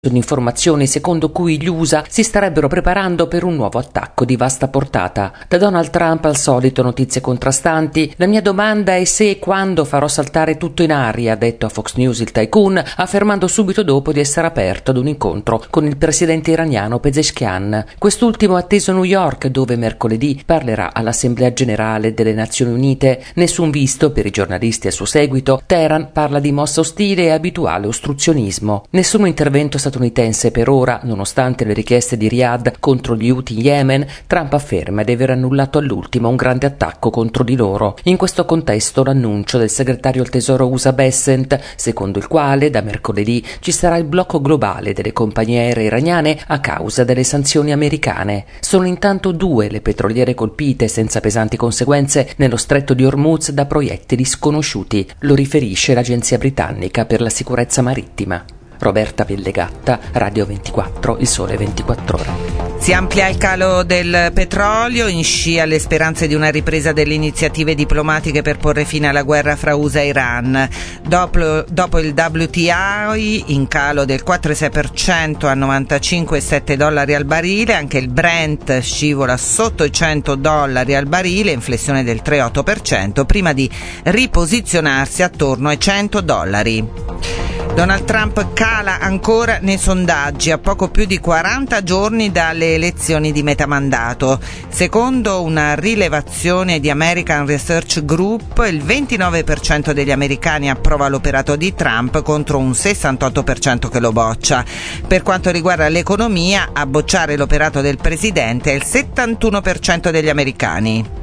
Sono informazioni secondo cui gli USA si starebbero preparando per un nuovo attacco di vasta portata. Da Donald Trump al solito notizie contrastanti. La mia domanda è se e quando farò saltare tutto in aria, ha detto a Fox News il tycoon, affermando subito dopo di essere aperto ad un incontro con il presidente iraniano Pezeshkian. Quest'ultimo atteso a New York, dove mercoledì parlerà all'Assemblea Generale delle Nazioni Unite. Nessun visto per i giornalisti al suo seguito. Teheran parla di mossa ostile e abituale ostruzionismo. Nessun intervento statunitense per ora, nonostante le richieste di Riyadh contro gli Houthi in Yemen. Trump afferma di aver annullato all'ultimo un grande attacco contro di loro. In questo contesto l'annuncio del segretario al tesoro USA Bessent, secondo il quale da mercoledì ci sarà il blocco globale delle compagnie aeree iraniane a causa delle sanzioni americane. Sono intanto 2 le petroliere colpite senza pesanti conseguenze nello stretto di Hormuz da proiettili sconosciuti, lo riferisce l'agenzia britannica per la sicurezza marittima. Roberta Pellegatta, Radio 24, Il Sole 24 Ore. Si amplia il calo del petrolio, in scia le speranze di una ripresa delle iniziative diplomatiche per porre fine alla guerra fra USA e Iran. Dopo il WTI in calo del 4,6% a $95,7 al barile, anche il Brent scivola sotto i $100 al barile, inflessione del 3,8%, prima di riposizionarsi attorno ai $100. Donald Trump cala ancora nei sondaggi a poco più di 40 giorni dalle elezioni di metà mandato. Secondo una rilevazione di American Research Group, il 29% degli americani approva l'operato di Trump contro un 68% che lo boccia. Per quanto riguarda l'economia, a bocciare l'operato del presidente è il 71% degli americani.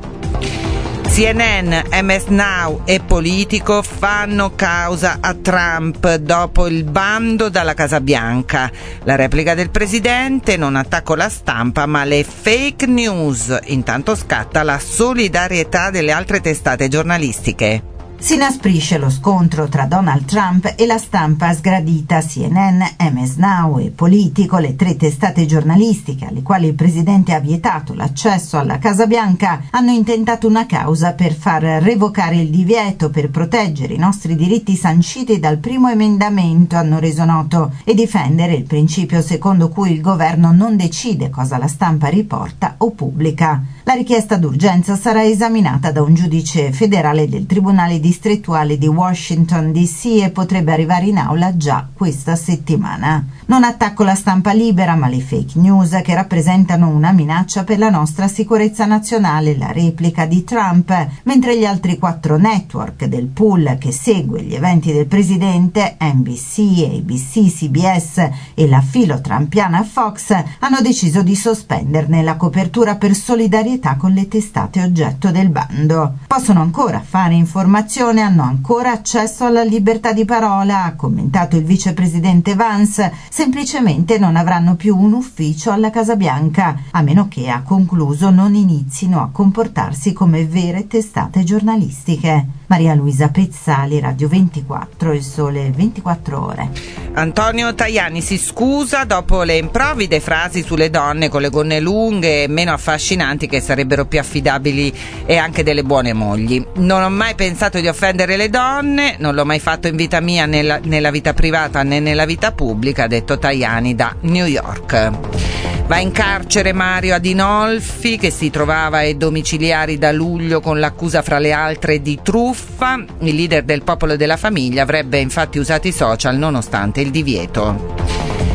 CNN, MS Now e Politico fanno causa a Trump dopo il bando dalla Casa Bianca. La replica del presidente: non attacco la stampa ma le fake news. Intanto scatta la solidarietà delle altre testate giornalistiche. Si inasprisce lo scontro tra Donald Trump e la stampa sgradita. CNN, MS Now e Politico, le 3 testate giornalistiche alle quali il presidente ha vietato l'accesso alla Casa Bianca, hanno intentato una causa per far revocare il divieto per proteggere i nostri diritti sanciti dal primo emendamento, hanno reso noto, e difendere il principio secondo cui il governo non decide cosa la stampa riporta o pubblica. La richiesta d'urgenza sarà esaminata da un giudice federale del Tribunale distrettuale di Washington DC e potrebbe arrivare in aula già questa settimana. Non attacco la stampa libera ma le fake news che rappresentano una minaccia per la nostra sicurezza nazionale, la replica di Trump, mentre gli altri 4 network del pool che segue gli eventi del presidente, NBC, ABC, CBS e la filo trampiana Fox, hanno deciso di sospenderne la copertura per solidarietà con le testate oggetto del bando. Possono ancora fare informazione, hanno ancora accesso alla libertà di parola, ha commentato il vicepresidente Vance, semplicemente non avranno più un ufficio alla Casa Bianca, a meno che, ha concluso, non inizino a comportarsi come vere testate giornalistiche. Maria Luisa Pezzali, Radio 24, Il Sole 24 Ore. Antonio Tajani si scusa dopo le improvvide frasi sulle donne con le gonne lunghe e meno affascinanti che sarebbero più affidabili e anche delle buone mogli. Non ho mai pensato di offendere le donne, non l'ho mai fatto in vita mia nella vita privata né nella vita pubblica, ha detto Tajani da New York. Va in carcere Mario Adinolfi, che si trovava ai domiciliari da luglio con l'accusa fra le altre di truffa. Il leader del Popolo della Famiglia avrebbe infatti usato i social nonostante il divieto.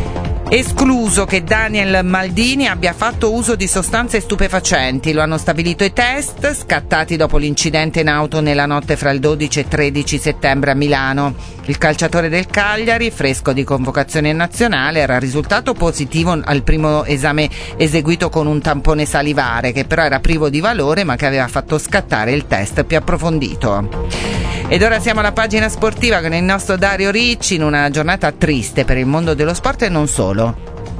Escluso che Daniel Maldini abbia fatto uso di sostanze stupefacenti, lo hanno stabilito i test scattati dopo l'incidente in auto nella notte fra il 12 e 13 settembre a Milano. Il calciatore del Cagliari, fresco di convocazione nazionale, era risultato positivo al primo esame eseguito con un tampone salivare, che però era privo di valore ma che aveva fatto scattare il test più approfondito. Ed ora siamo alla pagina sportiva con il nostro Dario Ricci in una giornata triste per il mondo dello sport e non solo.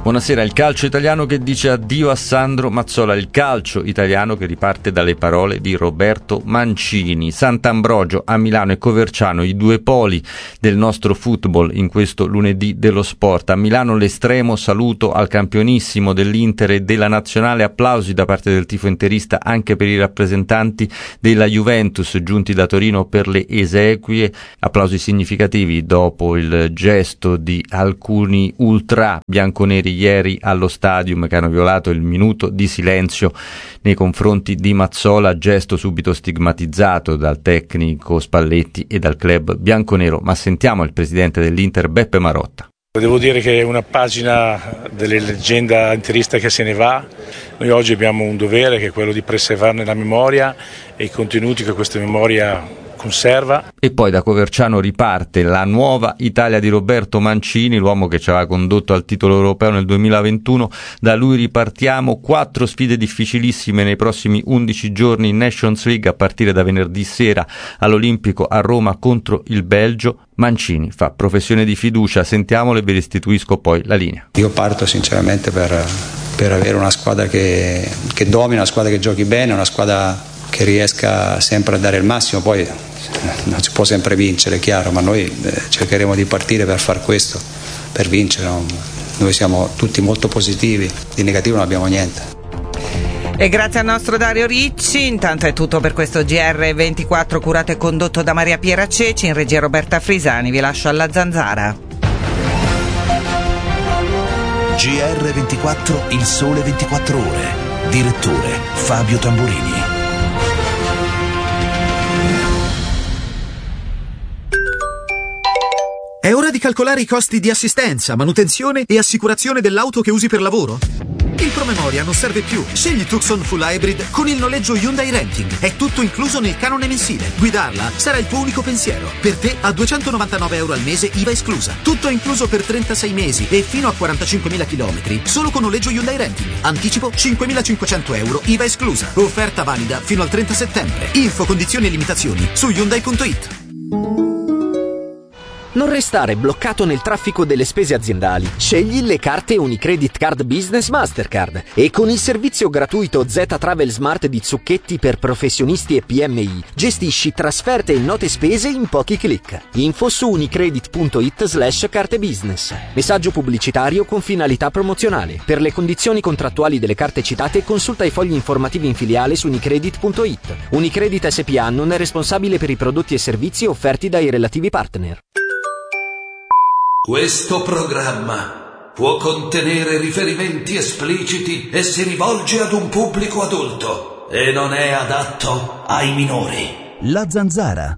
Buonasera. Il calcio italiano che dice addio a Sandro Mazzola, il calcio italiano che riparte dalle parole di Roberto Mancini. Sant'Ambrogio a Milano e Coverciano, i due poli del nostro football in questo lunedì dello sport. A Milano l'estremo saluto al campionissimo dell'Inter e della Nazionale, applausi da parte del tifo interista anche per i rappresentanti della Juventus giunti da Torino per le esequie, applausi significativi dopo il gesto di alcuni ultra bianconeri ieri allo stadium che hanno violato il minuto di silenzio nei confronti di Mazzola, gesto subito stigmatizzato dal tecnico Spalletti e dal club bianconero. Ma sentiamo il presidente dell'Inter Beppe Marotta. Devo dire che è una pagina della leggenda interista che se ne va. Noi oggi abbiamo un dovere che è quello di preservarne la memoria e i contenuti che questa memoria conserva. E poi da Coverciano riparte la nuova Italia di Roberto Mancini, l'uomo che ci aveva condotto al titolo europeo nel 2021. Da lui ripartiamo, 4 sfide difficilissime nei prossimi 11 giorni in Nations League, a partire da venerdì sera all'Olimpico a Roma contro il Belgio. Mancini fa professione di fiducia, sentiamolo e vi restituisco poi la linea. Io parto sinceramente per avere una squadra che domina, una squadra che giochi bene, una squadra che riesca sempre a dare il massimo. Poi non si può sempre vincere, è chiaro, ma noi cercheremo di partire per far questo, per vincere. Noi siamo tutti molto positivi, di negativo non abbiamo niente. E grazie al nostro Dario Ricci. Intanto è tutto per questo GR24 curato e condotto da Maria Piera Ceci, in regia Roberta Frisani. Vi lascio alla Zanzara. GR24, il sole 24 ore. Direttore Fabio Tamburini. È ora di calcolare i costi di assistenza, manutenzione e assicurazione dell'auto che usi per lavoro? Il promemoria non serve più. Scegli Tucson Full Hybrid con il noleggio Hyundai Renting. È tutto incluso nel canone mensile. Guidarla sarà il tuo unico pensiero. Per te a €299 al mese, IVA esclusa. Tutto incluso per 36 mesi e fino a 45.000 chilometri. Solo con noleggio Hyundai Renting. Anticipo €5.500, IVA esclusa. Offerta valida fino al 30 settembre. Info, condizioni e limitazioni su Hyundai.it. Non restare bloccato nel traffico delle spese aziendali. Scegli le carte Unicredit Card Business Mastercard e con il servizio gratuito Z Travel Smart di Zucchetti per professionisti e PMI gestisci trasferte e note spese in pochi click. Info su unicredit.it/carte business. Messaggio pubblicitario con finalità promozionale. Per le condizioni contrattuali delle carte citate consulta i fogli informativi in filiale su unicredit.it. Unicredit SPA non è responsabile per i prodotti e servizi offerti dai relativi partner. Questo programma può contenere riferimenti espliciti e si rivolge ad un pubblico adulto e non è adatto ai minori. La Zanzara.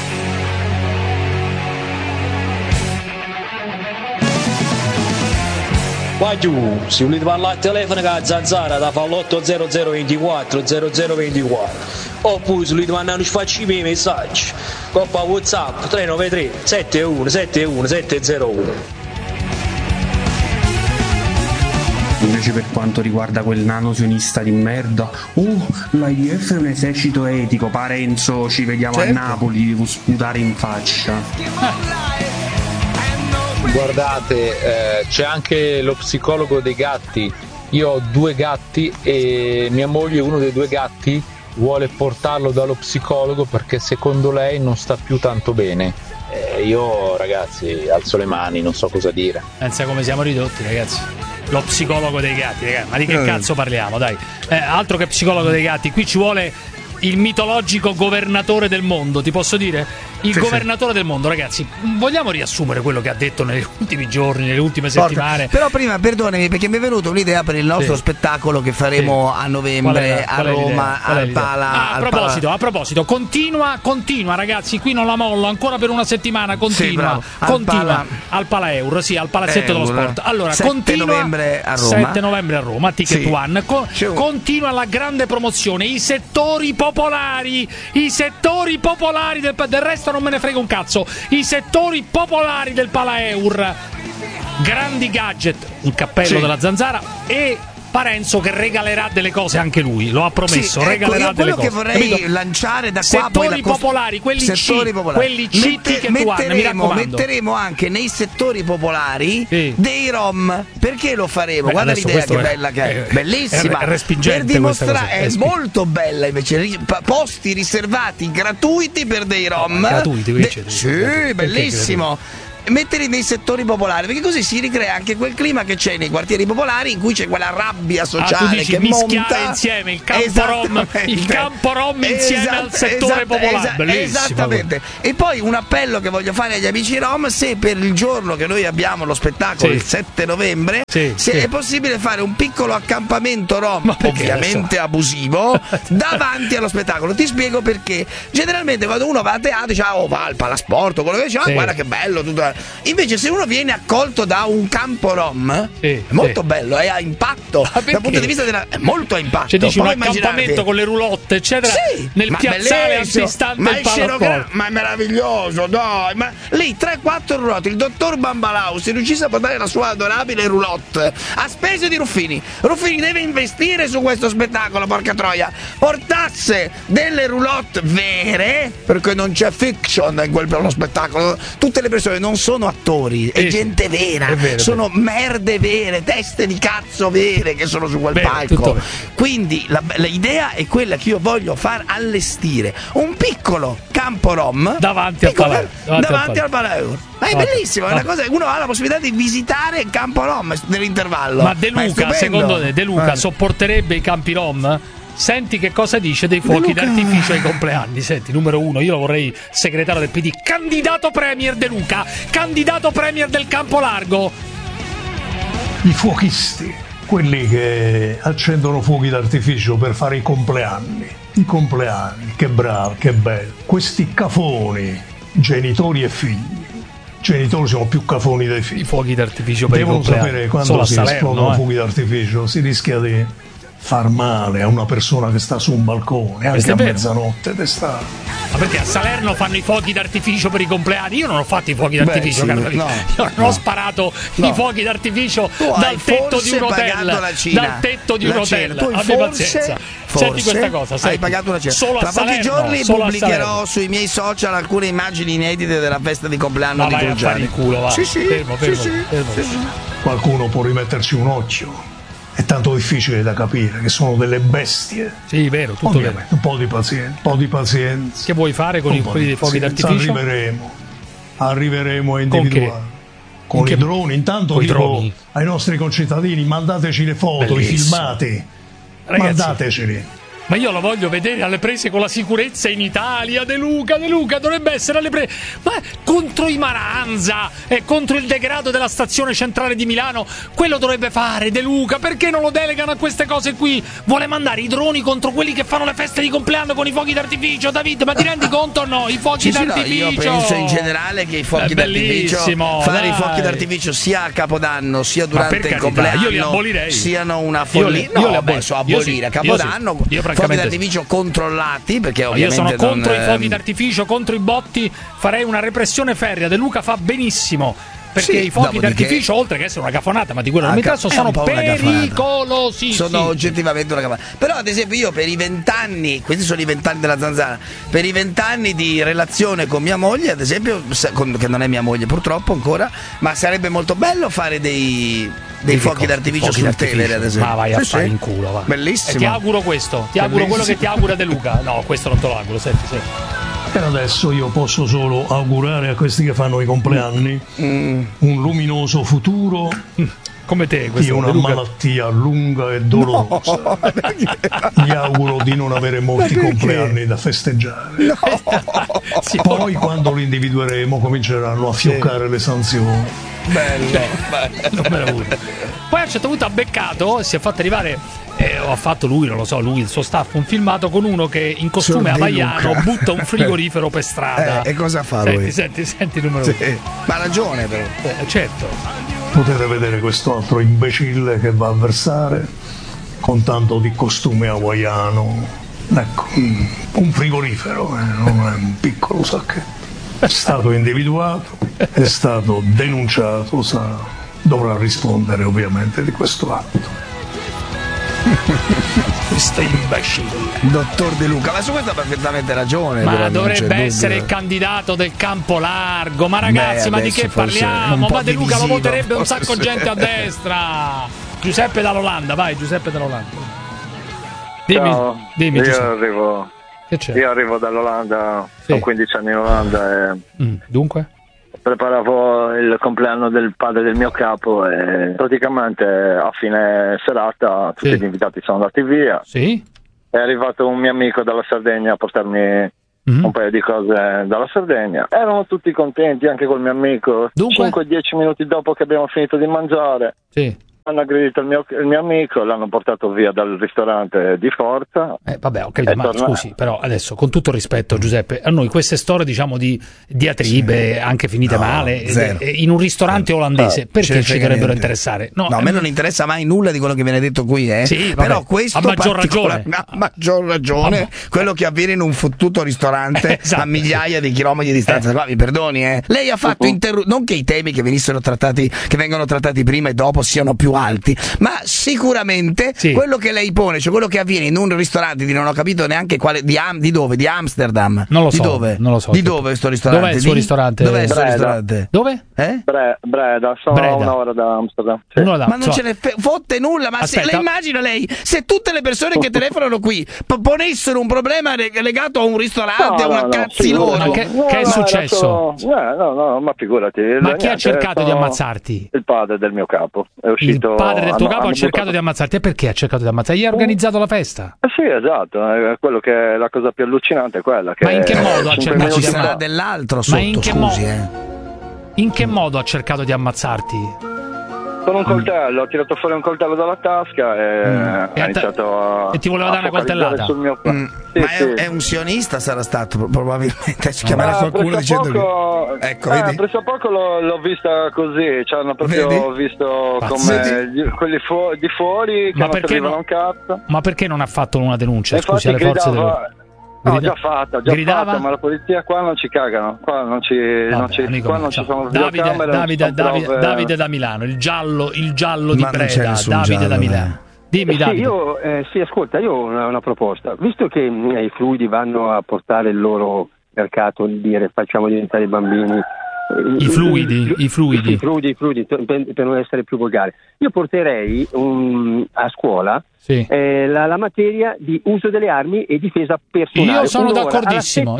Vai giù, se volete parlare al telefono con la Zanzara da fa l'80024 0024. Oppure se volete mandare un sfacci miei messaggi, coppa WhatsApp 393 71 71 701. Invece per quanto riguarda quel nano sionista di merda, l'IDF è un esercito etico, Parenzo, ci vediamo a Napoli, devo sputare in faccia. Guardate, c'è anche lo psicologo dei gatti. Io ho 2 gatti e mia moglie, uno dei 2 gatti, vuole portarlo dallo psicologo perché secondo lei non sta più tanto bene. Io, ragazzi, alzo le mani, non so cosa dire. Pensa come siamo ridotti, ragazzi. Lo psicologo dei gatti, ragazzi. Ma di che cazzo parliamo, dai? Altro che psicologo dei gatti, qui ci vuole il mitologico governatore del mondo, ti posso dire? Il governatore del mondo, ragazzi. Vogliamo riassumere quello che ha detto negli ultimi giorni, nelle ultime settimane? Però prima, perdonami, perché mi è venuta un'idea per il nostro spettacolo che faremo a novembre a Roma, al Pala. A proposito, continua, ragazzi, qui non la mollo ancora per una settimana, continua al Pala Euro, al palazzetto dello sport. Allora, 7 novembre a Roma. 7 novembre a Roma, Ticket One. Continua la grande promozione, i settori popolari del resto non me ne frega un cazzo. I settori popolari del Pala Eur, grandi gadget, il cappello della Zanzara e Parenzo che regalerà delle cose anche lui, lo ha promesso, regalerà delle cose. Quello che vorrei lanciare da qua settori popolari, quelli CIT che tu hai, mi raccomando. Metteremo anche nei settori popolari dei rom. Perché lo faremo? Guarda l'idea che bella che è, bellissima. È respingente, per dimostrare, è molto bella invece, posti riservati gratuiti per dei rom. Gratuiti, sì, bellissimo. Metterli nei settori popolari, perché così si ricrea anche quel clima che c'è nei quartieri popolari, in cui c'è quella rabbia sociale tu dici, che mischiare monta insieme il campo rom insieme al settore popolare. Bellissimo. Esattamente. E poi un appello che voglio fare agli amici rom: se per il giorno che noi abbiamo lo spettacolo, il 7 novembre, è possibile fare un piccolo accampamento rom, ovviamente abusivo, davanti allo spettacolo. Ti spiego perché. Generalmente quando uno va a teatro dice va al palasport, quello che dice, guarda che bello tutto. Invece se uno viene accolto da un campo rom è molto bello, è a impatto dal punto di vista è molto a impatto. Cioè dici un accampamento con le roulotte eccetera nel piazzale antistante il palasport. Ma è meraviglioso, dai, ma lì 3-4 roulotte, il dottor Bambalau si riuscisse a portare la sua adorabile roulotte a spese di Ruffini deve investire su questo spettacolo, porca troia, portasse delle roulotte vere, perché non c'è fiction in quello spettacolo, tutte le persone non sono attori, è gente vera, sono merde vere, teste di cazzo vere che sono su quel palco. Quindi l'idea è quella che io voglio far allestire un piccolo campo rom davanti al Palais. Ma è bellissimo, è una cosa, uno ha la possibilità di visitare il campo rom nell'intervallo. Ma De Luca, secondo te, De Luca sopporterebbe i campi rom? Senti che cosa dice dei fuochi d'artificio ai compleanni. Senti, numero 1, io lo vorrei segretario del PD, candidato premier De Luca, candidato premier del Campo Largo. I fuochisti, quelli che accendono fuochi d'artificio per fare i compleanni, che bravi, che belli. Questi cafoni, genitori e figli. Genitori sono più cafoni dei figli. I fuochi d'artificio per devono i compleanni. Sapere quando si esplodono fuochi d'artificio si rischia di far male a una persona che sta su un balcone anche a mezzanotte d'estate. Ma perché a Salerno fanno i fuochi d'artificio per i compleanni? Io non ho fatto i fuochi d'artificio, io non ho sparato i fuochi d'artificio dal tetto di un hotel. Dal tetto di un hotel. Abbi pazienza. Senti questa cosa, hai pagato una cena. Solo tra a Salerno, pochi giorni pubblicherò sui miei social alcune immagini inedite della festa di compleanno di Crugiani. Fermo. Qualcuno può rimetterci un occhio. È tanto difficile da capire che sono delle bestie. Sì, vero, tutto vero. Un po' di pazienza. Che vuoi fare con quelli dei fuochi d'artificio? Arriveremo a individuare. Con i droni. Intanto dico ai nostri concittadini: mandateci le foto, i filmati. Ragazzi, mandateceli. Ma io lo voglio vedere alle prese con la sicurezza in Italia. De Luca dovrebbe essere alle prese. Ma contro i Maranza e contro il degrado della stazione centrale di Milano, quello dovrebbe fare De Luca. Perché non lo delegano a queste cose qui? Vuole mandare i droni contro quelli che fanno le feste di compleanno con i fuochi d'artificio, David, ma ti rendi conto o no? I fuochi d'artificio. No, io penso in generale che i fuochi d'artificio, fare i fuochi d'artificio sia a Capodanno sia durante il compleanno, io li abolirei. Siano una follia. Abolire a Capodanno. Fuochi d'artificio controllati, perché ovviamente io sono contro i fuochi d'artificio, contro i botti, farei una repressione ferrea. De Luca fa benissimo, perché i fuochi d'artificio, oltre che essere una cafonata, ma di quello non mi trasso, sono pericolosissimi. Sono oggettivamente una cafonata. Però ad esempio io per i 20 anni, questi sono i 20 anni della zanzara, per i 20 anni di relazione con mia moglie, ad esempio, che non è mia moglie purtroppo ancora, ma sarebbe molto bello fare dei fuochi d'artificio sul Tevere, ad esempio. Ma vai a fare in culo, va. Bellissimo. E ti auguro questo, quello che ti augura De Luca. No, questo non te lo auguro, senti. E adesso io posso solo augurare a questi che fanno i compleanni un luminoso futuro. Come te, di una malattia lunga e dolorosa. Gli auguro di non avere molti compleanni da festeggiare. Poi quando li individueremo cominceranno a fioccare le sanzioni. Bello. Numero 1. Poi a un certo punto ha beccato, si è fatto arrivare, o ha fatto lui, non lo so, lui, il suo staff, un filmato con uno che in costume hawaiano butta un frigorifero per strada. E cosa fa lui? Senti numero 1. Ma ha ragione però. Certo. Potete vedere questo altro imbecille che va a versare con tanto di costume hawaiano. Ecco, un frigorifero, non è un piccolo sacchetto. È stato individuato, è stato denunciato, dovrà rispondere ovviamente di questo atto. Questo imbecille. Dottor De Luca, ma su questo ha perfettamente ragione. Ma dovrebbe essere il candidato del campo largo. Ma ragazzi, ma di che parliamo? Ma De Luca lo voterebbe un sacco gente a destra. Giuseppe dall'Olanda, vai, Giuseppe dall'Olanda. Dimmi Giuseppe. Io arrivo dall'Olanda, sono 15 anni in Olanda e dunque? Preparavo il compleanno del padre del mio capo e praticamente a fine serata tutti gli invitati sono andati via. Sì. È arrivato un mio amico dalla Sardegna a portarmi un paio di cose dalla Sardegna. Erano tutti contenti, anche col mio amico. 5-10 minuti dopo che abbiamo finito di mangiare, hanno aggredito il mio amico, l'hanno portato via dal ristorante di forza. Vabbè, ho capito, ma scusi, però adesso, con tutto il rispetto, Giuseppe, a noi queste storie, diciamo, di diatribe anche finite male in un ristorante olandese, perché ci dovrebbero interessare? No, a me non interessa mai nulla di quello che viene detto qui, Sì, però questo a maggior ragione, quello che avviene in un fottuto ristorante a migliaia di chilometri di distanza. Mi perdoni, lei ha fatto non che i temi che vengono trattati prima e dopo siano più alti, ma sicuramente quello che lei pone, cioè quello che avviene in un ristorante di non ho capito neanche quale, di dove? Di Amsterdam? Non lo so. Di dove? Non lo so. Di dove sto ristorante? Dov'è il suo ristorante? Dov'è il suo ristorante? Dove? Breda, sono a un'ora da Amsterdam. Ma non ce ne fotte nulla, ma se lei immagina se tutte le persone che telefonano qui ponessero un problema legato a un ristorante, a una cazzi loro. Che è successo? No, ma figurati. Ma chi ha cercato di ammazzarti? Il padre del mio capo. È uscito. Il padre del tuo capo ha cercato di ammazzarti. E perché ha cercato di ammazzarti? Gli ha organizzato la festa? Sì, esatto. Quello che è la cosa più allucinante è quella che. Ma in che modo ha cercato di ammazzarti? Dell'altro sotto, in che modo ha cercato di ammazzarti? Con un coltello, ho tirato fuori un coltello dalla tasca e ha iniziato e ti voleva dare una coltellata? Sul mio ma è un sionista, sarà stato probabilmente, ci chiamerà qualcuno dicendo che presso poco l'ho vista così, ci hanno proprio visto come quelli di fuori che non servivano un cazzo. Ma perché non ha fatto una denuncia? Scusi, alle forze dell'ordine? No, già fatta, ma la polizia qua non ci cagano, qua non ci sono videocamere. Davide da Milano, il giallo di Breda, Davide da Milano. Dimmi, Davide. Ascolta, io ho una proposta, visto che i fluidi vanno a portare il loro mercato, dire facciamo diventare i bambini. I fluidi per non essere più volgare, io porterei a scuola la materia di uso delle armi e difesa personale. Io sono d'accordissimo.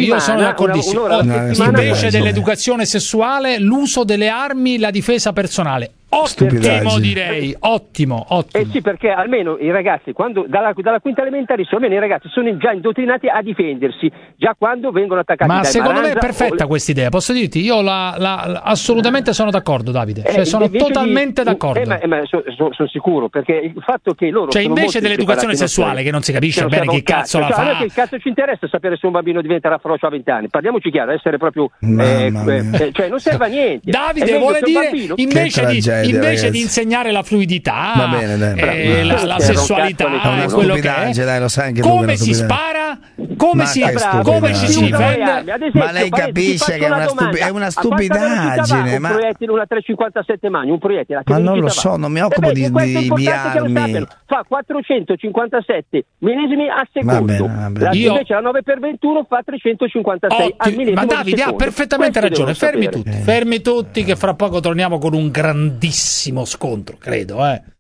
Invece dell'educazione sessuale, l'uso delle armi, la difesa personale. Ottimo, direi, ottimo. Sì, perché almeno i ragazzi, quando dalla quinta elementare, almeno i ragazzi sono già indottrinati a difendersi, già quando vengono attaccati. Ma secondo me è perfetta questa idea, posso dirti? Io assolutamente sono d'accordo, Davide. Sono totalmente d'accordo. Sono sicuro, perché il fatto che loro. Cioè, invece dell'educazione sessuale, che non si capisce bene chi cazzo la fa. Che cazzo ci interessa sapere se un bambino diventerà frocio a 20 anni? Parliamoci chiaro, essere proprio. Cioè, non serve a niente. Davide vuole dire, invece di insegnare la fluidità, la sessualità, quello che è, lo sai anche come si spara, come ci si difende. Ma lei capisce che è una stupidaggine. Un proiettile, una 357 Magni, un proiettile. Ma non lo so, non mi occupo di armi. Fa 457 millesimi a secondo. Invece la 9x21 fa 356 al millesimo. Ma Davide ha perfettamente ragione. Fermi tutti, che fra poco torniamo con un grandissimo scontro, credo.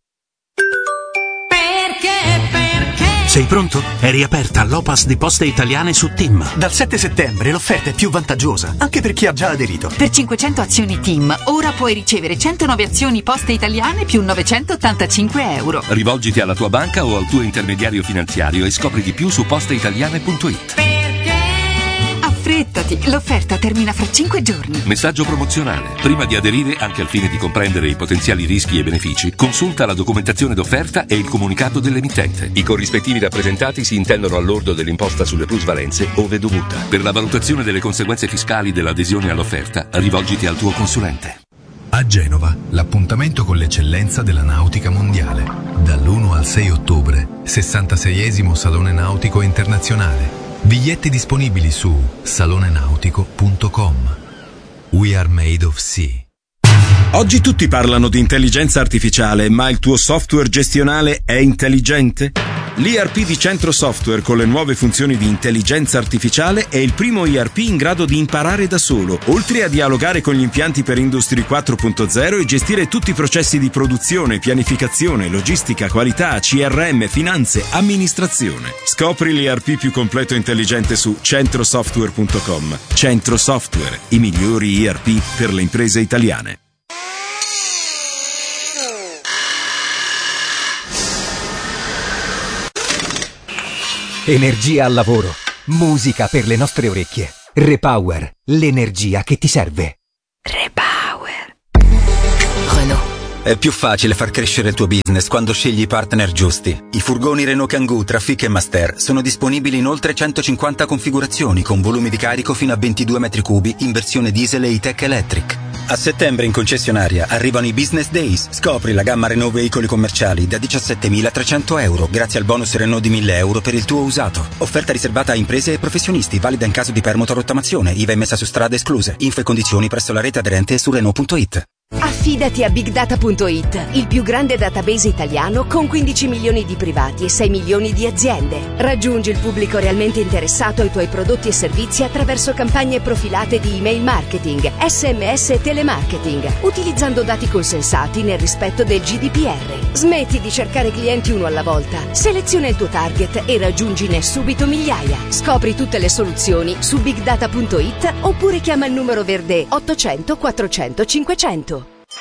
Sei pronto? È riaperta l'Opas di Poste Italiane su TIM. Dal 7 settembre l'offerta è più vantaggiosa, anche per chi ha già aderito. Per 500 azioni TIM, ora puoi ricevere 109 azioni Poste Italiane più 985 euro. Rivolgiti alla tua banca o al tuo intermediario finanziario e scopri di più su posteitaliane.it. Affrettati, l'offerta termina fra 5 giorni. Messaggio promozionale. Prima di aderire, anche al fine di comprendere i potenziali rischi e benefici, consulta la documentazione d'offerta e il comunicato dell'emittente. I corrispettivi rappresentati si intendono al lordo dell'imposta sulle plusvalenze, ove dovuta. Per la valutazione delle conseguenze fiscali dell'adesione all'offerta, rivolgiti al tuo consulente. A Genova, l'appuntamento con l'eccellenza della nautica mondiale. Dall'1 al 6 ottobre, 66esimo Salone Nautico Internazionale. Biglietti disponibili su salonenautico.com. We are made of sea. Oggi tutti parlano di intelligenza artificiale, ma il tuo software gestionale è intelligente? L'ERP di Centro Software con le nuove funzioni di intelligenza artificiale è il primo ERP in grado di imparare da solo, oltre a dialogare con gli impianti per Industry 4.0 e gestire tutti i processi di produzione, pianificazione, logistica, qualità, CRM, finanze, amministrazione. Scopri l'ERP più completo e intelligente su centrosoftware.com. Centro Software, i migliori ERP per le imprese italiane. Energia al lavoro, musica per le nostre orecchie. Repower, l'energia che ti serve. Repower. Renault. È più facile far crescere il tuo business quando scegli i partner giusti. I furgoni Renault Kangoo, Trafic e Master sono disponibili in oltre 150 configurazioni con volumi di carico fino a 22 metri cubi in versione diesel e E-Tech Electric. A settembre in concessionaria arrivano i Business Days. Scopri la gamma Renault veicoli commerciali da 17.300 euro grazie al bonus Renault di 1.000 euro per il tuo usato. Offerta riservata a imprese e professionisti, valida in caso di permuta o rottamazione, IVA emessa su strade escluse. Info e condizioni presso la rete aderente e su Renault.it. Affidati a BigData.it, il più grande database italiano con 15 milioni di privati e 6 milioni di aziende. Raggiungi il pubblico realmente interessato ai tuoi prodotti e servizi attraverso campagne profilate di email marketing, SMS e telemarketing, utilizzando dati consensati nel rispetto del GDPR. Smetti di cercare clienti uno alla volta, seleziona il tuo target e raggiungine subito migliaia. Scopri tutte le soluzioni su BigData.it oppure chiama il numero verde 800 400 500.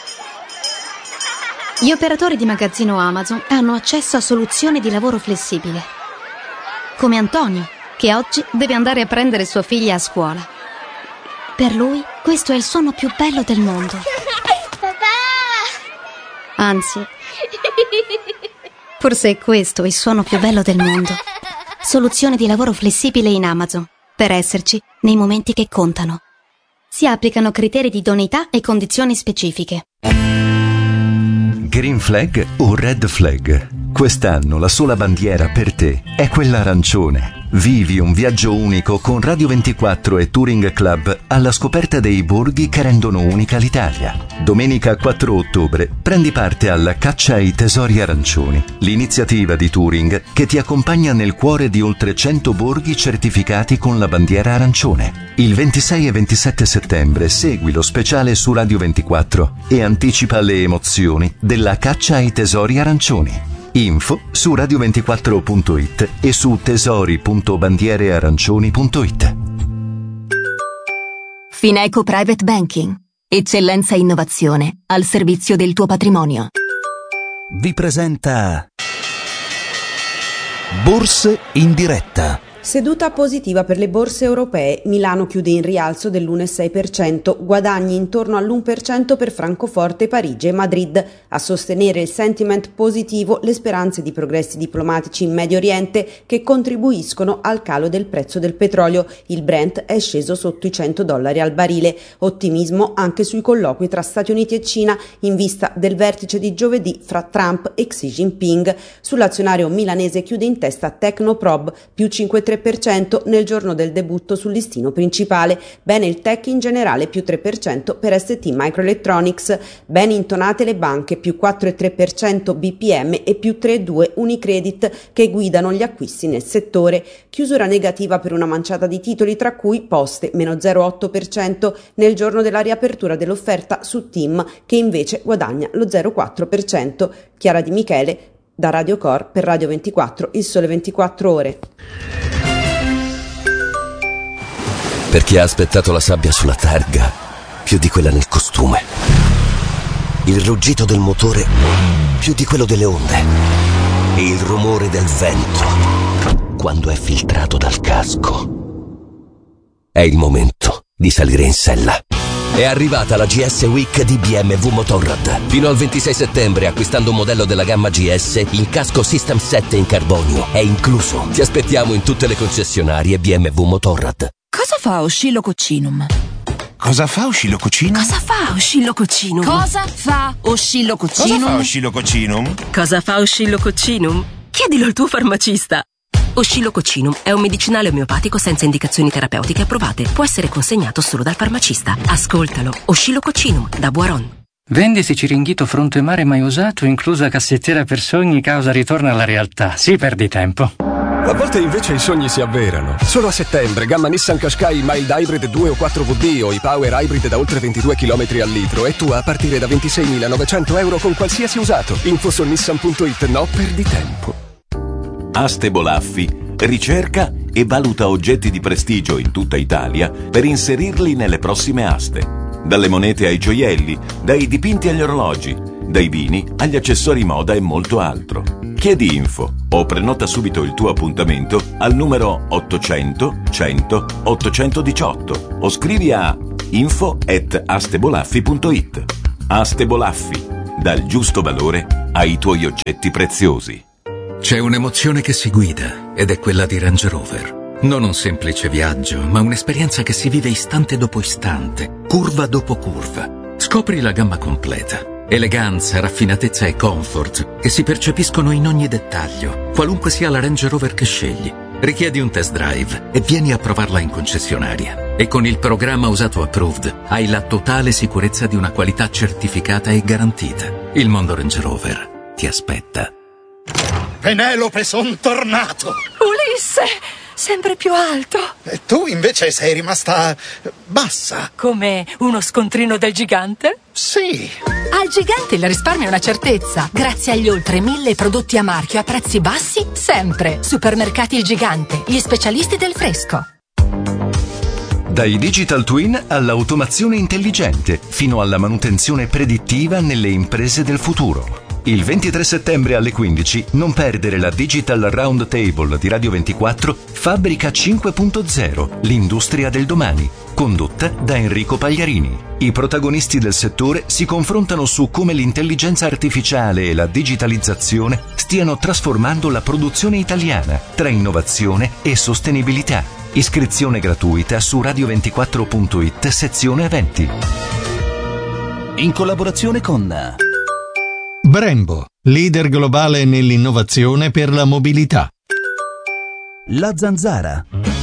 Gli operatori di magazzino Amazon hanno accesso a soluzioni di lavoro flessibile. Come Antonio, che oggi deve andare a prendere sua figlia a scuola. Per lui, questo è il sogno più bello del mondo. Anzi, forse è questo il suono più bello del mondo. Soluzione di lavoro flessibile in Amazon, per esserci nei momenti che contano. Si applicano criteri di idoneità e condizioni specifiche. Green Flag o Red Flag? Quest'anno la sola bandiera per te è quella arancione. Vivi un viaggio unico con Radio 24 e Touring Club alla scoperta dei borghi che rendono unica l'Italia. Domenica 4 ottobre prendi parte alla Caccia ai Tesori Arancioni, l'iniziativa di Touring che ti accompagna nel cuore di oltre 100 borghi certificati con la bandiera arancione. Il 26 e 27 settembre segui lo speciale su Radio 24 e anticipa le emozioni della Caccia ai Tesori Arancioni. Info su radio24.it e su tesori.bandierearancioni.it. Fineco Private Banking. Eccellenza e innovazione al servizio del tuo patrimonio. Vi presenta Borse in diretta. Seduta positiva per le borse europee. Milano chiude in rialzo dell'1,6%, guadagni intorno all'1% per Francoforte, Parigi e Madrid. A sostenere il sentiment positivo le speranze di progressi diplomatici in Medio Oriente che contribuiscono al calo del prezzo del petrolio. Il Brent è sceso sotto i $100 al barile. Ottimismo anche sui colloqui tra Stati Uniti e Cina in vista del vertice di giovedì fra Trump e Xi Jinping. Sull'azionario milanese chiude in testa Tecnoprobe, più 5,3% nel giorno del debutto sul listino principale. Bene il tech in generale, più 3% per ST Microelectronics. Ben intonate le banche, più 4,3% BPM e più 3,2% Unicredit, che guidano gli acquisti nel settore. Chiusura negativa per una manciata di titoli, tra cui Poste, meno 0,8% nel giorno della riapertura dell'offerta su TIM, che invece guadagna lo 0,4%. Chiara Di Michele, da Radio Cor per Radio 24, Il Sole 24 Ore. Per chi ha aspettato la sabbia sulla targa più di quella nel costume, il ruggito del motore più di quello delle onde e il rumore del vento quando è filtrato dal casco. È il momento di salire in sella. È arrivata la GS Week di BMW Motorrad. Fino al 26 settembre, acquistando un modello della gamma GS, il casco System 7 in carbonio è incluso. Ti aspettiamo in tutte le concessionarie BMW Motorrad. Cosa fa Oscillococcinum? Cosa fa Oscillococcinum? Cosa fa Oscillococcinum? Cosa fa Oscillococcinum? Cosa fa Oscillococcinum? Chiedilo al tuo farmacista. Oscillococcinum è un medicinale omeopatico senza indicazioni terapeutiche approvate. Può essere consegnato solo dal farmacista. Ascoltalo. Oscillococcinum da Boiron. Venditi Ciringhito fronte mare mai usato, inclusa cassettiera per sogni, causa ritorno alla realtà. Sì, perdi tempo. A volte invece i sogni si avverano. Solo a settembre, gamma Nissan Qashqai Mild Hybrid 2 o 4WD o i Power Hybrid da oltre 22 km al litro e tu a partire da 26.900 euro con qualsiasi usato. Info su nissan.it, no, perdi tempo. Aste Bolaffi ricerca e valuta oggetti di prestigio in tutta Italia per inserirli nelle prossime aste. Dalle monete ai gioielli, dai dipinti agli orologi, dai vini agli accessori moda e molto altro. Chiedi info o prenota subito il tuo appuntamento al numero 800 100 818 o scrivi a info@astebolaffi.it. Aste Bolaffi, dal giusto valore ai tuoi oggetti preziosi. C'è un'emozione che si guida ed è quella di Range Rover. Non un semplice viaggio, ma un'esperienza che si vive istante dopo istante, curva dopo curva. Scopri la gamma completa. Eleganza, raffinatezza e comfort che si percepiscono in ogni dettaglio, qualunque sia la Range Rover che scegli. Richiedi un test drive e vieni a provarla in concessionaria. E con il programma Usato Approved hai la totale sicurezza di una qualità certificata e garantita. Il mondo Range Rover ti aspetta. Penelope, son tornato! Ulisse, sempre più alto. E tu invece sei rimasta bassa. Come uno scontrino del gigante? Sì. Al gigante il risparmio è una certezza. Grazie agli oltre 1000 prodotti a marchio a prezzi bassi, sempre. Supermercati Il Gigante, gli specialisti del fresco. Dai digital twin all'automazione intelligente, fino alla manutenzione predittiva nelle imprese del futuro. Il 23 settembre alle 15 non perdere la Digital Round Table di Radio 24 Fabbrica 5.0, l'industria del domani, condotta da Enrico Pagliarini. I protagonisti del settore si confrontano su come l'intelligenza artificiale e la digitalizzazione stiano trasformando la produzione italiana tra innovazione e sostenibilità. Iscrizione gratuita su radio24.it sezione eventi. In collaborazione con Brembo, leader globale nell'innovazione per la mobilità. La Zanzara.